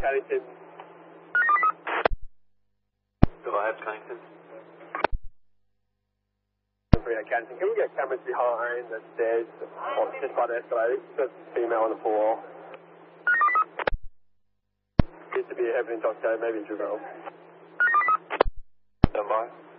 Paddington. Go ahead, Paddington. Paddington, can we get cameras behind the stairs, or just by the escalator? Just female on the floor. Used to be a heavy in Tosco, maybe Javel. Stand by.